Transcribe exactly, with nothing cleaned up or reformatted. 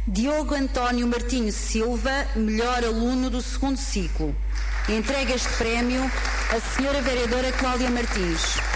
Diogo António Martinho Silva, melhor aluno do segundo ciclo. Entrega este prémio a senhora vereadora Cláudia Martins.